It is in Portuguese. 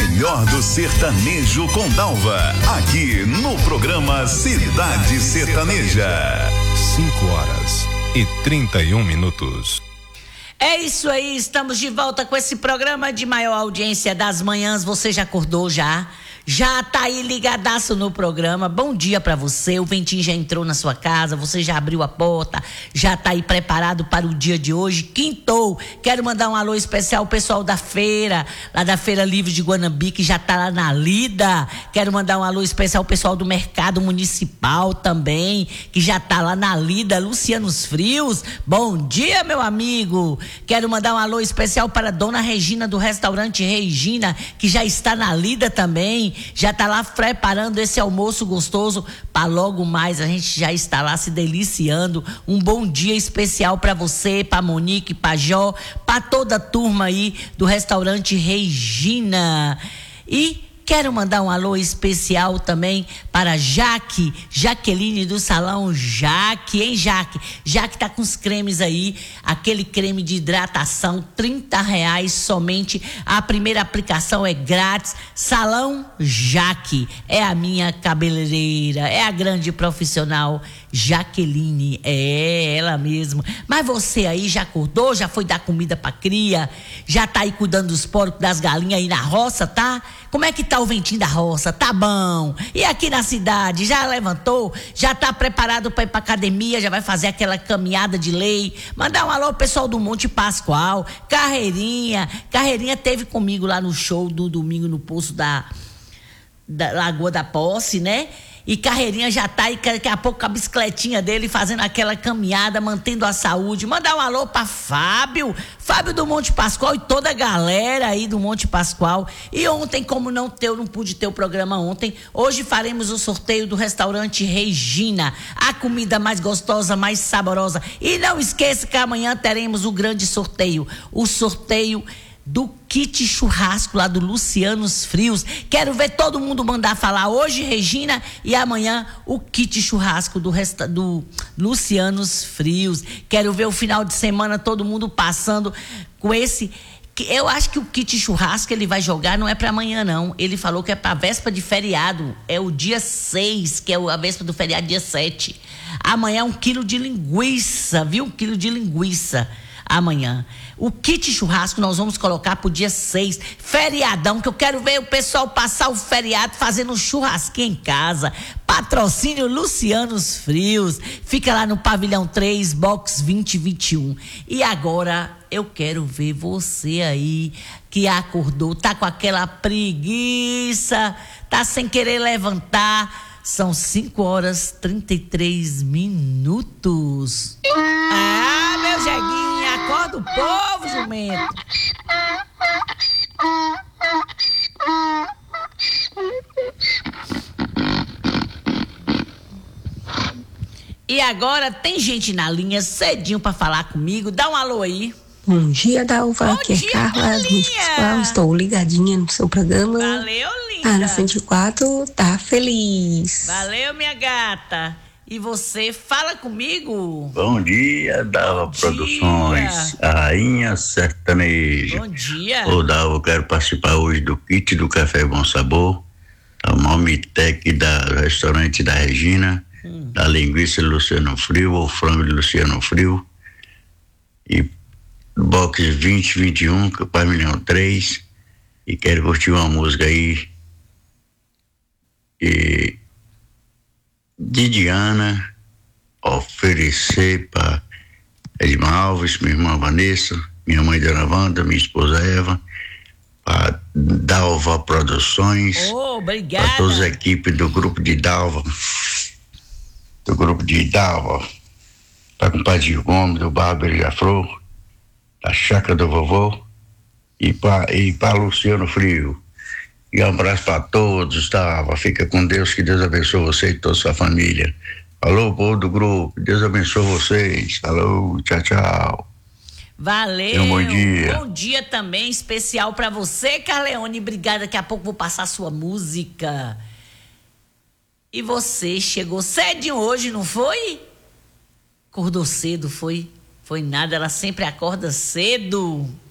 melhor do sertanejo com Dalva, aqui no programa Cidade Sertaneja. 5h31. É isso aí, estamos de volta com esse programa de maior audiência das manhãs. Você já acordou já? Já tá aí ligadaço no programa. Bom dia pra você. O ventinho já entrou na sua casa, você já abriu a porta, já tá aí preparado para o dia de hoje. Quintou. Quero mandar um alô especial ao pessoal da feira, lá da Feira Livre de Guanambi, que já tá lá na lida. Quero mandar um alô especial ao pessoal do Mercado Municipal também, que já tá lá na lida. Lucianos Frios. Bom dia, meu amigo. Quero mandar um alô especial para a Dona Regina do restaurante Regina, que já está na lida também. Já tá lá preparando esse almoço gostoso para logo mais a gente já está lá se deliciando. Um bom dia especial para você, para Monique, para Jó, para toda a turma aí do restaurante Regina. E quero mandar um alô especial também para Jaqueline do Salão Jaque, hein, Jaque? Jaque tá com os cremes aí, aquele creme de hidratação, R$30 somente. A primeira aplicação é grátis. Salão Jaque é a minha cabeleireira, é a grande profissional Jaqueline, é ela mesmo. Mas você aí já acordou, já foi dar comida pra cria, já tá aí cuidando dos porcos, das galinhas aí na roça, tá? Como é que tá o ventinho da roça? Tá bom? E aqui na cidade, já levantou? Já tá preparado pra ir pra academia? Já vai fazer aquela caminhada de lei? Mandar um alô pro pessoal do Monte Pascoal, Carreirinha teve comigo lá no show do domingo no Poço da Lagoa da Posse, né? E Carreirinha já tá aí, daqui a pouco com a bicicletinha dele, fazendo aquela caminhada, mantendo a saúde. Mandar um alô pra Fábio do Monte Pascoal e toda a galera aí do Monte Pascoal. E ontem, como eu não pude ter o programa ontem, hoje faremos o sorteio do restaurante Regina, a comida mais gostosa, mais saborosa. E não esqueça que amanhã teremos o grande sorteio, o sorteio do kit churrasco lá do Lucianos Frios. Quero ver todo mundo mandar falar hoje, Regina, e amanhã o kit churrasco do Lucianos Frios. Quero ver o final de semana todo mundo passando com esse. Eu acho que o kit churrasco ele vai jogar não é para amanhã, não. Ele falou que é para véspera de feriado. É o dia 6, que é a véspera do feriado, dia 7. Amanhã 1 quilo de linguiça, viu? 1 quilo de linguiça. Amanhã. O kit churrasco nós vamos colocar pro dia 6, feriadão, que eu quero ver o pessoal passar o feriado fazendo um churrasquinho em casa. Patrocínio Lucianos Frios. Fica lá no Pavilhão 3, box 2021. E agora eu quero ver você aí que acordou, tá com aquela preguiça, tá sem querer levantar. São 5h33. Ah, meu jeguinho, acorda o povo, jumento. E agora tem gente na linha cedinho pra falar comigo. Dá um alô aí. Bom dia, Dalva. Aqui é Carla do Monte Pascoal. Estou ligadinha no seu programa. Valeu, linda. Ana 104 tá feliz. Valeu, minha gata. E você, fala comigo. Bom dia, Dalva Produções, a rainha sertaneja. Bom dia. Ô, Dalva, eu quero participar hoje do kit do Café Bom Sabor, a Malmitec do restaurante da Regina, da linguiça Luciano Frio, o frango de Luciano Frio, e box 2021, que é o Pavilhão 3, e quero curtir uma música aí de Diana, oferecer para Edmar Alves, minha irmã Vanessa, minha mãe Dona Wanda, minha esposa Eva, para Dalva Produções, obrigada. para todas as equipes do grupo de Dalva, para o compadre Gomes, do Barbeiro Afro, da Chácara do Vovô, e para Luciano Frio. E um abraço para todos, Dalva. Fica com Deus, que Deus abençoe você e toda a sua família. Falou, povo do grupo, Deus abençoe vocês. Falou, tchau, tchau. Valeu. Bom dia. Bom dia também, especial para você, Carleone. Obrigada, daqui a pouco vou passar a sua música. E você chegou cedinho hoje, não foi? Acordou cedo, foi? Foi nada, ela sempre acorda cedo.